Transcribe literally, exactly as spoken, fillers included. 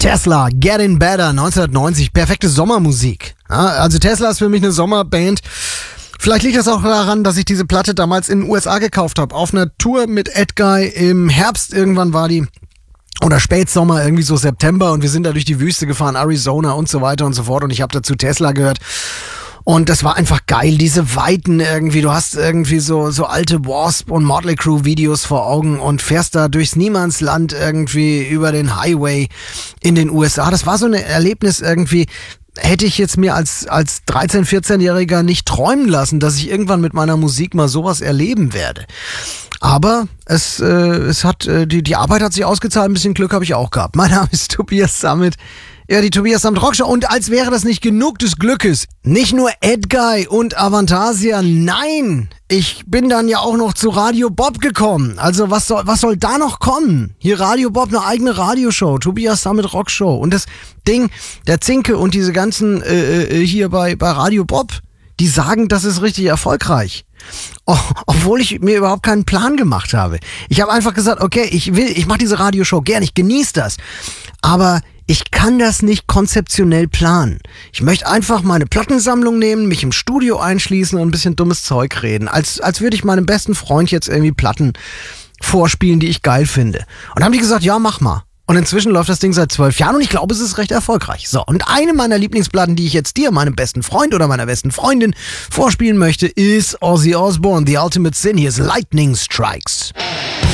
Tesla, Getting Better, neunzehnhundertneunzig, perfekte Sommermusik. Ja, also Tesla ist für mich eine Sommerband. Vielleicht liegt das auch daran, dass ich diese Platte damals in den U S A gekauft habe. Auf einer Tour mit Edguy im Herbst irgendwann war die. Oder Spätsommer, irgendwie so September. Und wir sind da durch die Wüste gefahren, Arizona und so weiter und so fort. Und ich habe dazu Tesla gehört. Und das war einfach geil, diese Weiten irgendwie. Du hast irgendwie so so alte Wasp und Motley Crue Videos vor Augen und fährst da durchs Niemandsland irgendwie über den Highway in den U S A. Das war so ein Erlebnis irgendwie, hätte ich jetzt mir als als dreizehn-, vierzehnjähriger nicht träumen lassen, dass ich irgendwann mit meiner Musik mal sowas erleben werde. Aber es äh, es hat äh, die die Arbeit hat sich ausgezahlt, ein bisschen Glück habe ich auch gehabt. Mein Name ist Tobias Sammet. Ja, die Tobias Sammet Rockshow. Und als wäre das nicht genug des Glückes, nicht nur Edguy und Avantasia, nein, ich bin dann ja auch noch zu Radio Bob gekommen. Also was soll, was soll da noch kommen? Hier Radio Bob, eine eigene Radioshow, Tobias Sammet Rockshow. Und das Ding, der Zinke und diese ganzen äh, äh, hier bei, bei Radio Bob, die sagen, das ist richtig erfolgreich. Oh, obwohl ich mir überhaupt keinen Plan gemacht habe. Ich habe einfach gesagt, okay, ich will, ich mache diese Radioshow gern, ich genieße das. Aber ich kann das nicht konzeptionell planen. Ich möchte einfach meine Plattensammlung nehmen, mich im Studio einschließen und ein bisschen dummes Zeug reden. Als, als würde ich meinem besten Freund jetzt irgendwie Platten vorspielen, die ich geil finde. Und dann haben die gesagt, ja, mach mal. Und inzwischen läuft das Ding seit zwölf Jahren und ich glaube, es ist recht erfolgreich. So, und eine meiner Lieblingsplatten, die ich jetzt dir, meinem besten Freund oder meiner besten Freundin vorspielen möchte, ist Ozzy Osbourne, The Ultimate Sin. Hier ist Lightning Strikes.